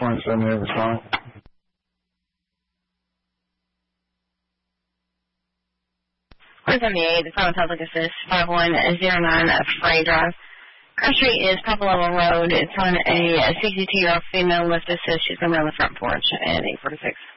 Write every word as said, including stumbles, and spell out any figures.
point seven eight respond. one seventy-eight, the final public assist, five one zero nine Frey Drive. Cross Street is Popoloma Road. It's on a sixty-two-year-old female lift assist. She's going to be on the front porch at eight forty-six.